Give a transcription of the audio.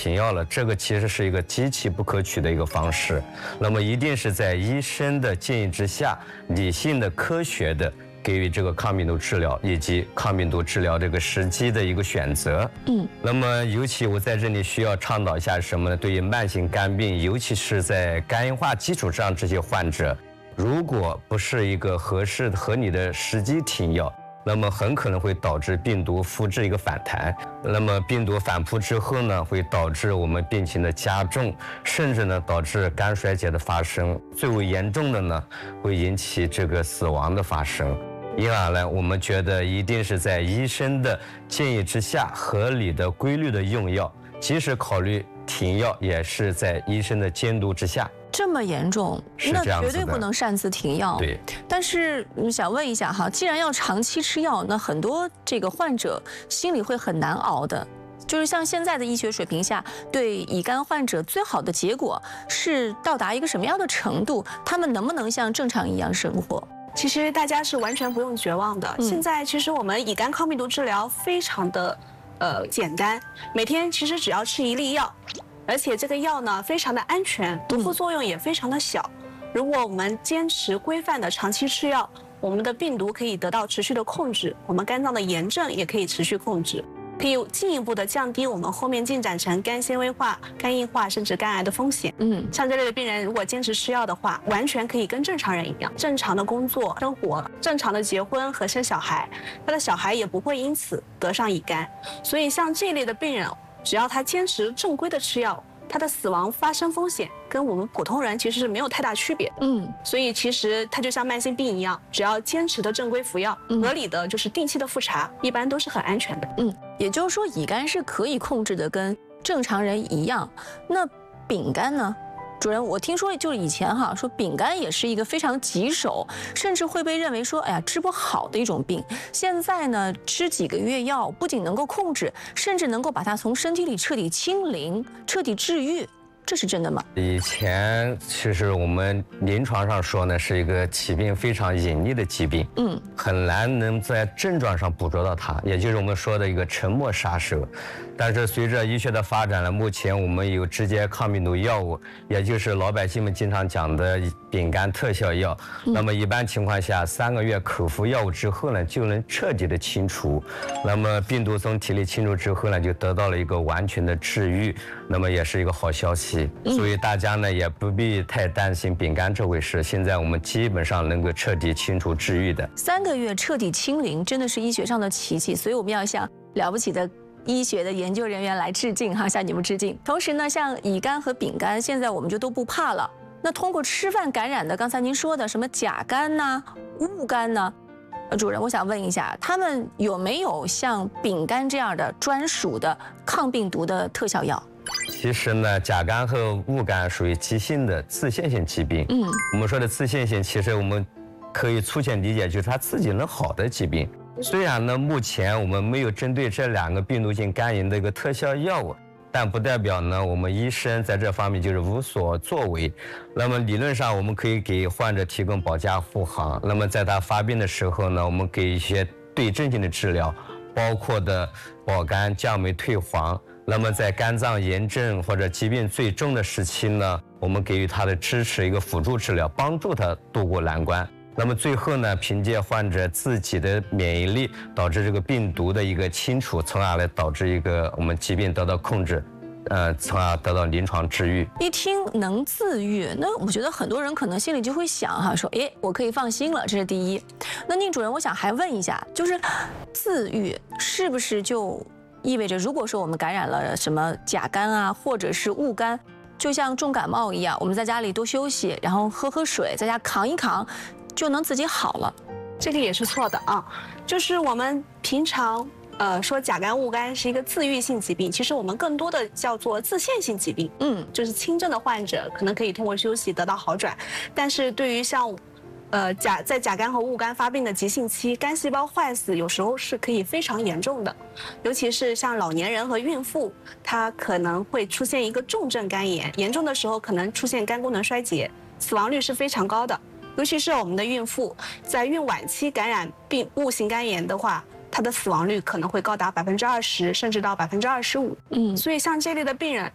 停药了，这个其实是一个极其不可取的一个方式。那么一定是在医生的建议之下，理性的、科学的给予这个抗病毒治疗，以及抗病毒治疗这个时机的一个选择。那么尤其我在这里需要倡导一下什么呢？对于慢性肝病，尤其是在肝硬化基础上这些患者，如果不是一个合适合理的时机停药，那么很可能会导致病毒复制一个反弹。那么病毒反扑之后呢，会导致我们病情的加重，甚至呢导致肝衰竭的发生。最为严重的呢，会引起这个死亡的发生。因而呢，我们觉得一定是在医生的建议之下，合理的、规律的用药，即使考虑停药，也是在医生的监督之下。 这么严重，那绝对不能擅自停药。 对。 但是想问一下哈，既然要长期吃药，那很多这个患者心里会很难熬的。就是像现在的医学水平下，对乙肝患者最好的结果是到达一个什么样的程度？他们能不能像正常一样生活？ 其实大家是完全不用绝望的。现在其实我们乙肝抗病毒治疗非常的简单，每天其实只要吃1粒药，而且这个药呢非常的安全，毒副作用也非常的小。如果我们坚持规范的长期吃药，我们的病毒可以得到持续的控制，我们肝脏的炎症也可以持续控制，可以进一步的降低我们后面进展成肝纤维化、肝硬化甚至肝癌的风险。像这类的病人如果坚持吃药的话，完全可以跟正常人一样，正常的工作生活，正常的结婚和生小孩，他的小孩也不会因此得上乙肝。所以像这类的病人，只要他坚持正规的吃药，他的死亡发生风险跟我们普通人其实是没有太大区别。所以其实它就像慢性病一样，只要坚持的正规服药，合理的就是定期的复查，一般都是很安全的。 也就是说乙肝是可以控制的，跟正常人一样。那丙肝呢？主任，我听说就是以前说丙肝也是一个非常棘手，甚至会被认为说，哎呀，治不好的一种病。现在呢，吃几个月药，不仅能够控制，甚至能够把它从身体里彻底清零、彻底治愈。这是真的吗？ 以前其实我们临床上说呢，是一个起病非常隐匿的疾病，很难能在症状上捕捉到它，也就是我们说的一个沉默杀手。但是随着医学的发展呢，目前我们有直接抗病毒药物，也就是老百姓们经常讲的丙肝特效药。那么一般情况下，3个月口服药物之后呢，就能彻底的清除。那么病毒从体内清除之后呢，就得到了一个完全的治愈。那么也是一个好消息。所以大家呢也不必太担心丙肝这回事，现在我们基本上能够彻底清除治愈的。 3个月彻底清零，真的是医学上的奇迹，所以我们要向了不起的医学的研究人员来致敬向你们致敬。同时呢，像乙肝和丙肝，现在我们就都不怕了。那通过吃饭感染的，刚才您说的什么甲肝呐、戊肝呐，主任，我想问一下，他们有没有像丙肝这样的专属的抗病毒的特效药？ 其实呢，甲肝和戊肝属于急性的自限性疾病。我们说的自限性，其实我们可以粗浅理解就是它自己能好的疾病。虽然呢，目前我们没有针对这2个病毒性肝炎的一个特效药物，但不代表呢，我们医生在这方面就是无所作为。那么理论上，我们可以给患者提供保驾护航。那么在他发病的时候呢，我们给一些对症性的治疗，包括的保肝、降酶、退黄。那么在肝脏炎症或者疾病最重的时期呢，我们给予他的支持一个辅助治疗，帮助他渡过难关。那么最后呢，凭借患者自己的免疫力，导致这个病毒的一个清除，从而来导致一个我们疾病得到控制，从而得到临床治愈。 一听能自愈，那我觉得很多人可能心里就会想说，我可以放心了，这是第一。那宁主任，我想还问一下，就是自愈是不是就意味着，如果说我们感染了什么甲肝啊，或者是戊肝，就像重感冒一样，我们在家里多休息，然后喝水，在家扛一扛，就能自己好了？ 这个也是错的啊。就是我们平常说甲肝、戊肝是一个自愈性疾病，其实我们更多的叫做自限性疾病。就是轻症的患者可能可以通过休息得到好转，但是对于像在甲肝和戊肝发病的急性期，肝细胞坏死有时候是可以非常严重的，尤其是像老年人和孕妇，它可能会出现一个重症肝炎，严重的时候可能出现肝功能衰竭，死亡率是非常高的。尤其是我们的孕妇在孕晚期感染戊型肝炎的话，它的死亡率可能会高达20%，甚至到25%。所以像这类的病人，